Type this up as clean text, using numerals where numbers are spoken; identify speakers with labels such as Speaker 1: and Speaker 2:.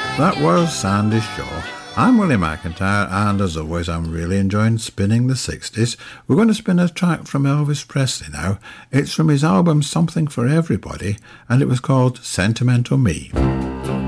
Speaker 1: That was Sandy Shaw. I'm Willie McIntyre, and as always, I'm really enjoying spinning the 60s. We're going to spin a track from Elvis Presley now. It's from his album Something for Everybody, and it was called Sentimental Me.